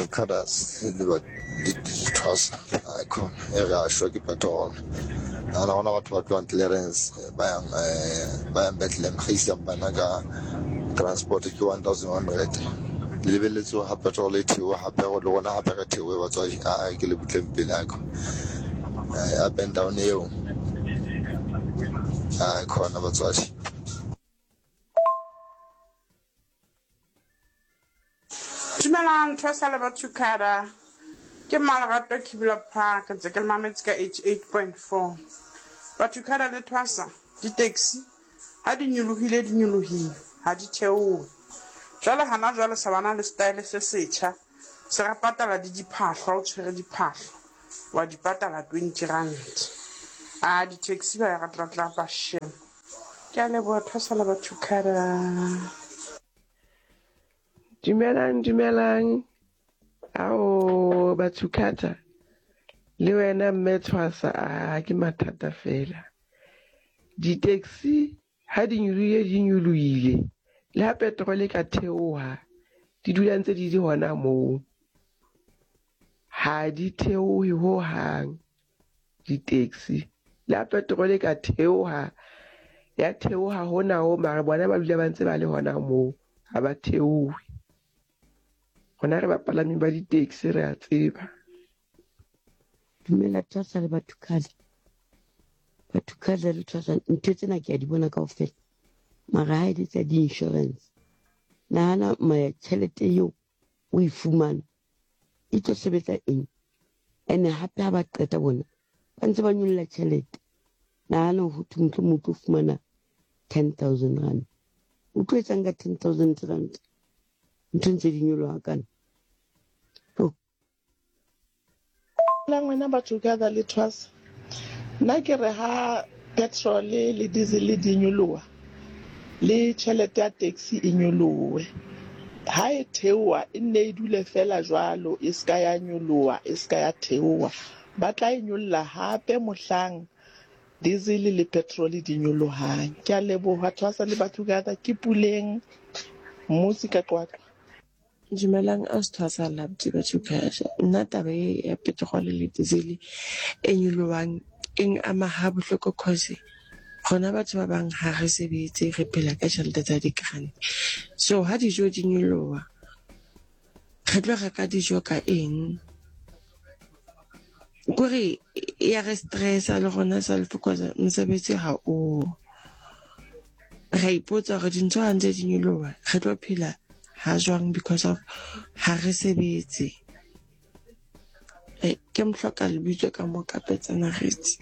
Kadas, the trust icon, area shoki patrol. And I want to want clearance by Bethlehem, Christian Banaga, transport 1,100. Level to have petrol to have petrol, one have petrol, what I give them Bilago. Up and down you. I call number 20. Dumelang Thwasala Bathukara ke Malarato Kibula Park ntse ke mametse ka 88.4 Bathukara le Thwasa di-taxi ha di nyolohile ha di theohe jwale hana jwale sa bana le style se setjha se re patala diphahlo o tshwere diphahlo wa di patala 20 rand di-taxi ba ya ratla ba shame ke a leboha Thwasala Bathukara. Dumelang ao Bathukata le wena mme Thwasa ke mathata fela di-taxi ha di nyolohile le ha petrol ka theoha di dula ntse di hona moo ha di theohe ho hang di-taxi le ha petrol ka theoha ya theoha hona ho mara bona ba dula ba ntse ba le hona moo ha ba theohe. Hona re bapalami ba di-taxi re a tseba. Dumela Thwasa le Bathukara le Thwasa ntho tsena ke a di bona kaofela mara ha di tsa di-insurance nahana tjhelete eo o e fumana e tlo sebetsa eng ene hape ha ba qeta bona ba ntse ba nyolla tjhelete nahana ho thwe motho o fumana 10,000 rand o tlo etsang ka 10,000 rand ntho ntse di nyoloha kana la ngwana Bathukara le Thwasa nna ke re ha petrol le diesel di nyoloha le tjhelete ya taxi e nyolohe ha e theoha e nne e dule fela jwalo e ska ya nyoloha e ska ya theoha ba tla e nyolla hape mohlang diesel le petrol di nyolohang ke a leboha Thwasa le Bathukara ke puleng mmusi ka qwaqwa. Dumelang Thwasa le Bathukara nna taba ya petrol le diesel e nyolohang eng ama ha bohloko cause gona batho ba bang ha re sebetse re phela ka tjhelete tsa di-grant so ha dijo di nyoloha re tlo reka dijo ka eng kore ya re stressa le gona self cause mosebetsi ha o ra ipotsa gore dintho ha ntse di nyoloha re tlo phela ha jwang because of ha re sebetse ke mhloka lebitso ka mo kapetsana retsi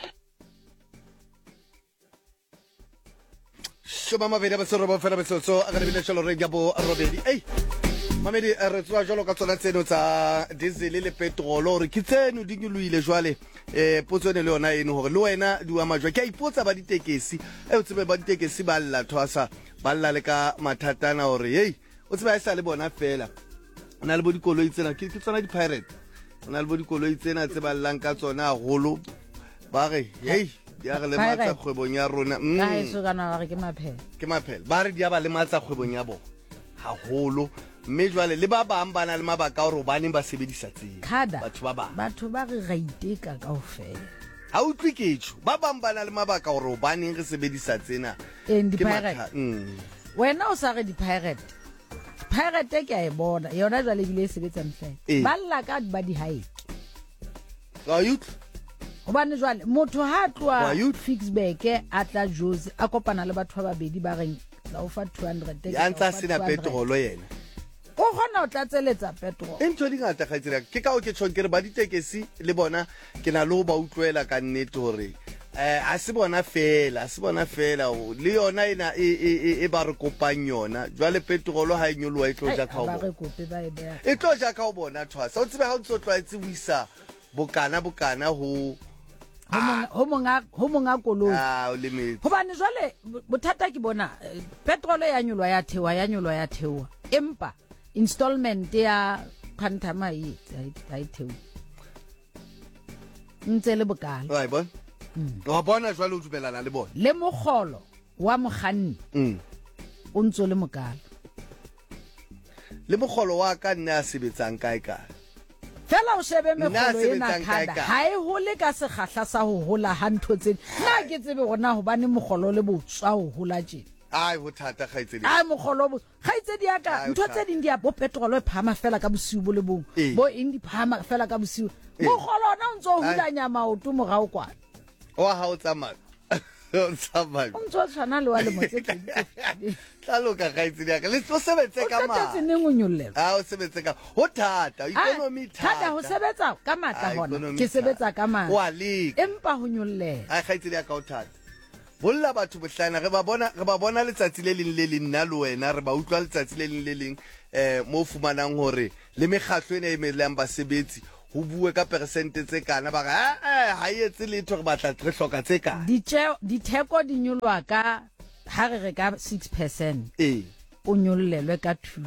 Shoma mabedi ba tsoro ba fela ba tsotso a ga lebile tsholo re ya bo robedi mamedi re tswa jalo ka tsona tseno tsa diesel le petrol re ke tseno di nyolohile jwale potso ne le yona eno hore le wena di wa majwa ke a ipotsa ba ditekesi o tsebe ba ditekesi ba lla Thwasa ba lla le ka mathatana hore o tsebe a sa le bona fela ona le bo dikoloi tsena ke tsona di-pirate ona le bo dikoloi tsena tse ba llang ka tsona haholo ba re ya re le matsa kgwebong ya rona ka eso kana ba re ke maphela ba re di ba le matsa kgwebong ya bona haholo mme jwale le ba bang bana le mabaka hore ba neng ba sebedisa tsena batho ba re ga iteka kaofela ha o tlwe ketso ba bang bana le mabaka hore ba neng re sebedisa tsena wena o sa re pirate ke a e bona yona jwale bile e sebetsa mfela ba lla ka ba di hike hobane jwale motho ha tloa Fixback a tla Jozi a kopana le batho ba babedi ba reng la o fa 200 ya ntsa sena petrol yena o gona o tla tseletsa petrol ntho di ngata ga tsira ke ka o ke tshong ke re ba ditekesi le bona ke na le ho ba utlwela ka nnete hore a se bona fela le yona ena e ba re kopang yona jwale petrol ha e nyoloha e tlo ja ka o bona e tlo ja ka o bona Thwasa o tsebe ha o ntso tlwaetse o isa bokana ho monga koloi hobane jwale bothata ke bona petrol ya nyoloha ya theoha empa installment ya khantama ha e theoha ntse le bokana wa bona wa bona jwale o dumelana le bona le mogolo wa moghanni o ntso le mokala le mogolo wa ka nne a sebetsang kae kae fela o shebe megolo ena sebetsang kae khada kae? ha e hole ka sekgahla sa ho hola ha ntho tsena nna ke tsebe gona hobane mogolo le botswa ho hola tjena ai bothata kgaitsedi a mogolo bo kgaitsedi ya ka Ai, ntho tse ding di ya bo petrol e phama fela ka bosiu bo le bong bo indi phama fela ka bosiu mogolo ona o ntso o hulanya maoto morao kwana wa ha o tsamaya o tsamaya o ntso tshwana le wa le motse tlaloka kgaitsedi ya ka le o sebetse ka o neng o nyollelwa o sebetse ka ho thata economy thata ho sebetsa ka matla hona ke sebetsa ka matla wa leka empa ho nyollela a kgaitsedi ya ka o thata bolla batho bohlana re ba bona letsatsi le leng le leng nna le wena re ba utlwa letsatsi le leng le leng mo fumanang hore le mekgatlo ena e emelang basebetsi ho bue ka persente tse kana ba ha e etse letho re batla re hloka tse kana ditheko di nyolwa ka ha re ka 6% o nyollelwe ka 2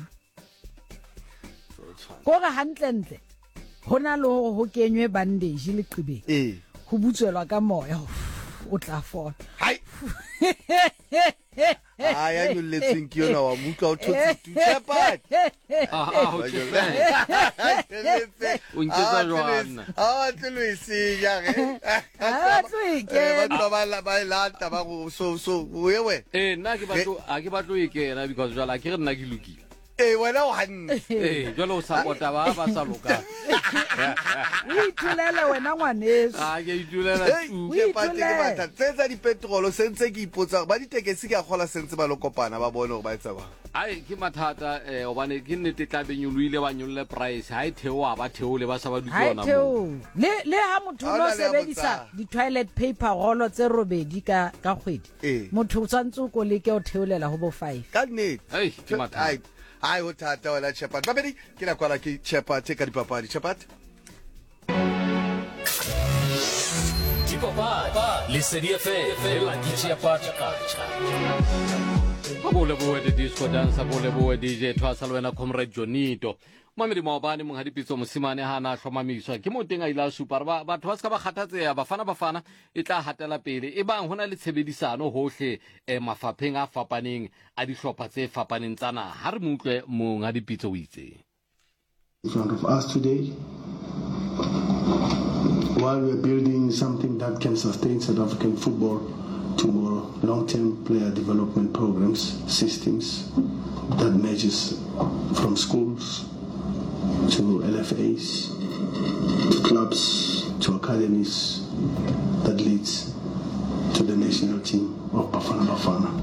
go re hantle hona le ho kenywe bandage le qibeng ho butswelwa ka moya o tla fola hai ya nyolletseng ke yona wa mutla o thotse tutshepat o nketsa jwana tlelo e senya ge ba lata ba go so wewe nna ke batlo e kena because jwale ke re nna ke lokile wena o hanne jwale o support-a ba sa lokang o itulele wena ngwaneso ke itulela tse tsa dipetrolo sentse ke ipotsa ba ditekesi ke a kgola sentse ba lo kopana ba bone gore ba etsa bang ai ke mathata obane ke nnete tlabe nyoloile ba nyolle price ha e theoa ba theole ba sa ba dutse yona le ha motho o sebedisa di-toilet paper rolo tse robedi ka kgwedi motho o tshwantse o ko leke o theolela ho bo 5 ka nnete ke mathata ai ho thata wena Shepherd babedi ke la kwala ke Shepherd ka dipapadi Shepherd dipapadi le CDFM la kitse ya pataka bole boe de disco dancer bole boe DJ Thwasa le wena comrade Jonito mamedi maobane mong hadipitso mosimane ha na hlomamiswa ke mo teng a ila super batho ba ska ba khatatseya bafana e tla hatela pele e bang hona le tshebedisano hohle mafapheng a fapaneng a dihlopha tse fapaneng tsana ha re mutlwe mong hadipitso o itse in front of us today while we are building something that can sustain South African football tomorrow, long-term player development programs, systems that measures from schools to LFAs, to clubs, to academies, that leads to the national team of Bafana.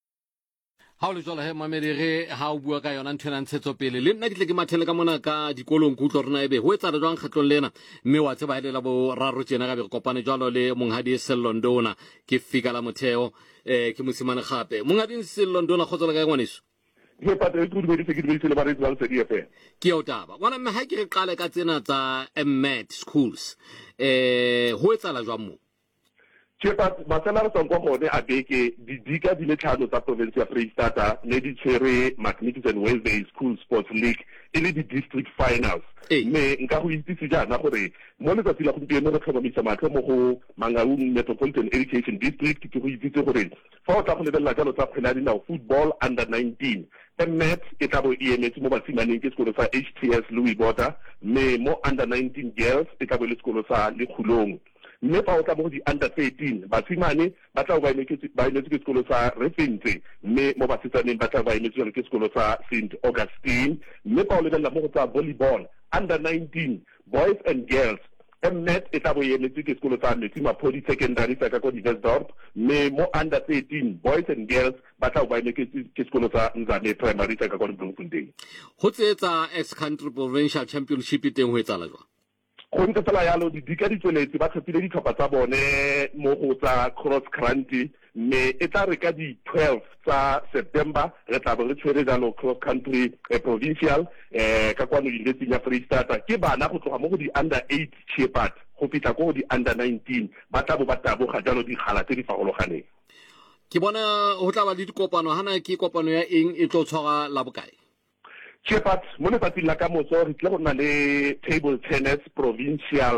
ha o le jwale he mamedi ge ha o bua ka yona nthena ntshetso pele le nna ke tle ke mathele ka mona ka dikolong go tlo rena ebe ho etsa jwang kgatlong lena mme wa tseba helela bo raro tsena ga be kopane jwalo le monghadi Sellondona ke fika la motheo ke mosimane gape monghadi Sellondona khotsola ka ngwaneso ke patele ke di se ke di le ba re tswang se di efe ke o taba ngwana mme ha ke re qale ka tsena tsa MET schools ho etsa la jwang mo Shepherd masela re tsang kwa gone a beke didika di le tlhano tsa province ya Freistata ne di tshwere Magnificent Wednesday School Sports League e le di district finals mme nka go itsise jaana gore mo letsatsi la gompieno re tlhomamisa matlho mo go Mangaung Metropolitan Education District ke go itsise gore fa o tla go lebelela jalo tsa kgwele ya dinao football under 19 MET e tla bo e emetse mo basimaneng ke sekolo sa HTS Louis Botha mme mo under 19 girls e tla bo le sekolo sa Lekgulong mme fa o tla mo di under 13 basimane ba tla ba emetse ke sekolo sa Refentse mme mo basitsaneng ba tla ba emetse ke sekolo sa St Augustine mme fa o lebella mo go tsa volleyball under 19 boys and girls MET e tla bo emetse ke sekolo sa Mapodi Secondary sa ka ko Diversdorp mme mo under 13 boys and girls ba tla ba emetse ke sekolo sa Nzane Primary sa ka ko Bloemfontein ho tsetsa ex country provincial championship teng ho etsa la jwa go ntse fela yalo didika di tsweletse ba tlhopile ditlhopha tsa bone mo go tsa cross country mme e tla re ka di 12 tsa September re tla bo re tshwere jalo cross country provincial ka kwano University ya Freistata ke bana go tloga mo go di under 8 Shepherd go fitla go di under 19 ba tla bo ba taboga jalo di khala tse di farologaneng ke bona ho tla ba le dikopano hana ke kopano ya eng e tlo tshwara la bokae Shepherd mo letsatsing la ka motso re tle go nna le table tennis provincial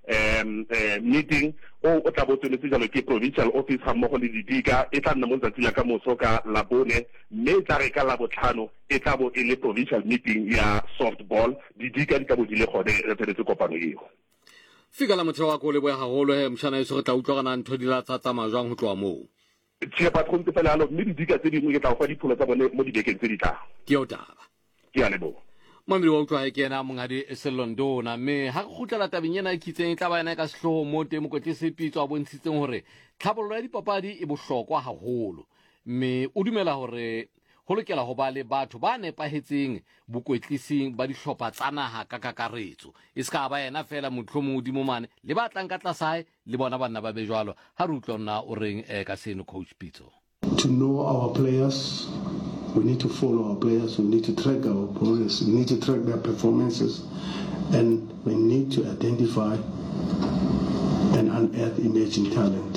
meeting o tla bo tsweletse jalo ke provincial office ga mmogo le didika e tla nna mo letsatsi la ka moso ka Labone mme tla re ka Labotlhano e tla bo e le provincial meeting ya softball didika di tla bo di le gone re tsweletse kopano eo fika la motheo wa ko le boya haholo he mshana yeso re tla utlwa kana ntho di la tsa tsamaya jwang ho tloa moo tshia patron tse fela alo mme didika tse dingwe ke tla go fa dipholo tsa bone mo dibekeng tse di tlang ke o taba ke a lebo mamedi wa utlwa ke ena mongadi Selondona mme ha go khutlela tabeng ena e kitseng e tla ba ena ka sehloho mo teng mo kotlise pitso a bontshitseng hore tlhabollo ya dipapadi e bohlokwa haholo mme o dumela hore ho lokela ho ba le batho ba nepahetseng bokwetlising ba dihlopha tsa naha ka kakaretso e ska ba ena fela motlhomo modimo mane le ba tlang ka tlasae le bona banna ba be jwalo ha re utlwa nna o reng ka seno coach Pitso. To know our players, we need to follow our players, we need to track our players, we need to track their performances, and we need to identify and unearth emerging talent.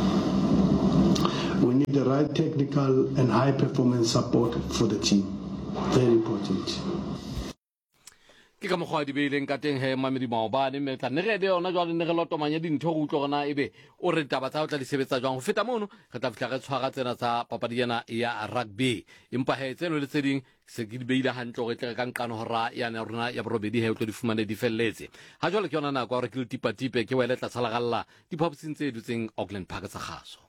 We need the right technical and high performance support for the team. Very important. Ke ka mogwa di beileng ka teng he Mamedi Maobane mme tla ne re de yona jwa ne re lotomanya dintho go utlwa gona ebe o re taba tsa o tla di sebetsa jwang go feta mono re tla fitla re tshwara tsena tsa papadi yana ya rugby empa he tseno le tseding se ke di beile hantle go tle ka nkano hora ya ne rona ya borobedi he o tlo di fumane di felletse ha jwale ke yona nako re ke le tipa ke wele tla tsalagalla di phapusing tse dutseng Auckland Park tsa gaso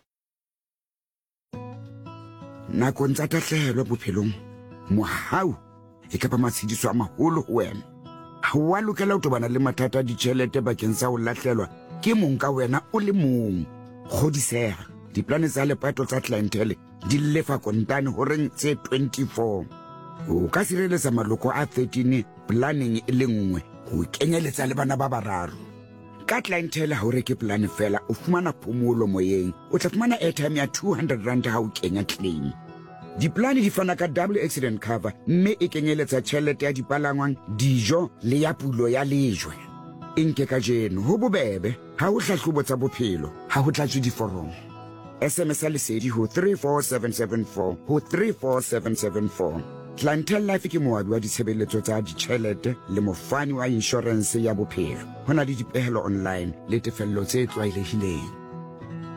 nako ntsa tahlelo bophelong mohau e ka ba matshidiso a maholo ho wena ha wa lokela ho tobana le mathata a ditjhelete bakeng sa ho lahlelwa ke mong ka wena o le mong kgodiseha diplane tsa lepato tsa clientele di lefa kontane ho reng tse 24 o ka sireletsa maloko a 13 planning e le nngwe ho kenyeletsa le bana ba bararo ka clientele ha o reke plan fela o fumana phomolo moyeng o tla fumana airtime ya 200 rand ha o kenya claim diplane di fana ka double accident cover mme e kenyeletsa tjhelete ya dipalangwang dijo le ya pulo ya lejwe enke ka jeno ho bobebe ha o hlahlobo tsa bophelo ha ho tlatswe diforomo SMS lesedi ho 34774 ho 34774 Clientele Life ke moabi wa ditshebeletso tsa ditjhelete le mofani wa insurance ya bophelo hona le dipehelo online le tefello tse tlwaelehileng